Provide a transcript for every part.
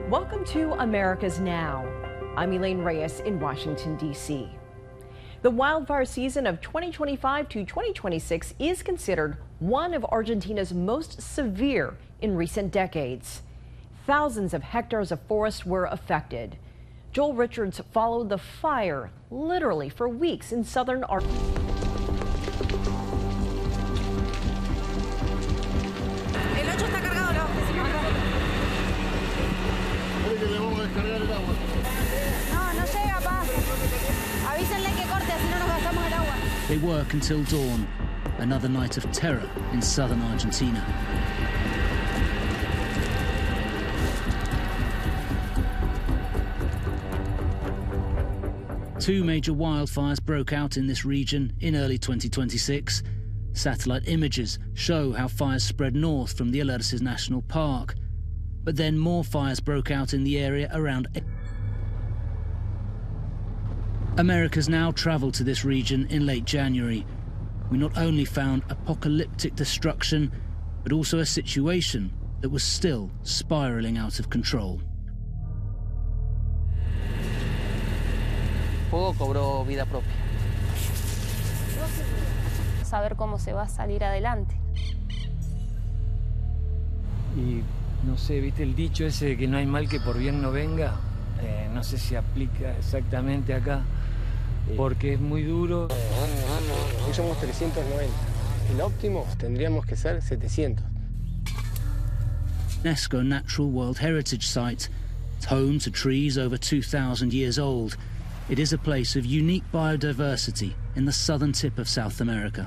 Welcome to America's Now. I'm Elaine Reyes in Washington, D.C. The wildfire season of 2025 to 2026 is considered one of Argentina's most severe in recent decades. Thousands of hectares of forest were affected. Joel Richards followed the fire literally for weeks in southern Argentina. They work until dawn, another night of terror in southern Argentina. Two major wildfires broke out in this region in early 2026. Satellite images show how fires spread north from the Alerces National Park. But then more fires broke out in the area around. America's Now travelled to this region in late January. We not only found apocalyptic destruction, but also a situation that was still spiralling out of control. Fuego cobró vida propia. Saber cómo se va a salir adelante. Y no sé, ¿viste el dicho ese de que no hay mal que por bien no venga? No sé si aplica exactamente acá, porque es muy duro. Hoy somos 390. El óptimo tendríamos que ser 700. UNESCO Natural World Heritage Site. It's home to trees over 2,000 years old. It is a place of unique biodiversity in the southern tip of South America.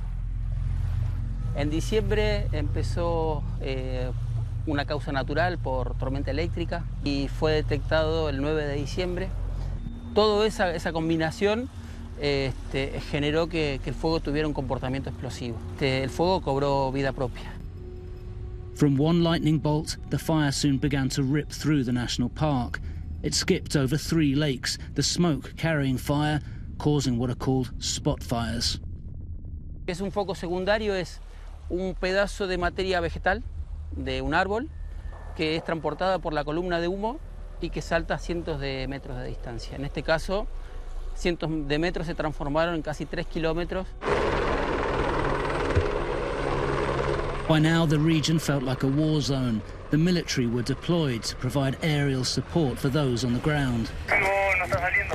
En diciembre empezó una causa natural por tormenta eléctrica y fue detectado el 9 de diciembre. Toda esa combinación generó que el fuego tuviera un comportamiento explosivo. El fuego cobró vida propia. From one lightning bolt, the fire soon began to rip through the national park. It skipped over 3 lakes, the smoke carrying fire, causing what are called spot fires. Es un foco secundario, es un pedazo de materia vegetal de un árbol que es transportada por la columna de humo y que salta a cientos de metros de distancia. En este caso, cientos de metros se transformaron en casi 3 kilómetros. By now, the region felt like a war zone. The military were deployed to provide aerial support for those on the ground. No está saliendo.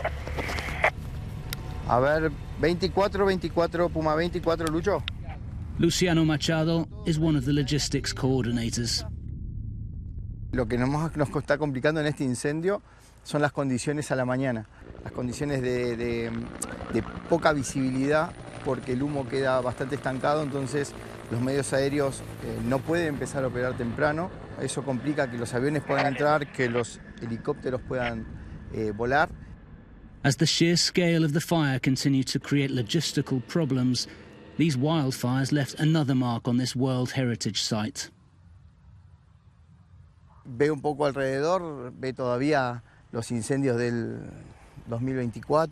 A ver, 24, Puma 24, Lucho. Luciano Machado is one of the logistics coordinators. Lo que nos está complicando en este incendio son las condiciones a la mañana, las condiciones de poca visibilidad, porque el humo queda bastante estancado, entonces los medios aéreos no pueden empezar a operar temprano. Eso complica que los aviones puedan entrar, que los helicópteros puedan volar. As the sheer scale of the fire continued to create logistical problems, these wildfires left another mark on this World Heritage Site. Ve un poco alrededor, ve todavía los incendios del 2024.